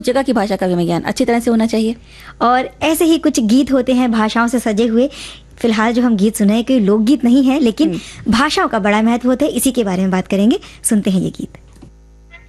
जगह की भाषा का भी हमें ज्ञान अच्छी तरह से होना चाहिए। और ऐसे ही कुछ गीत होते हैं भाषाओं से सजे हुए। फिलहाल जो हम गीत सुने हैं कोई लोकगीत नहीं है, लेकिन भाषाओं का बड़ा महत्व होता है, इसी के बारे में बात करेंगे। सुनते हैं ये गीत।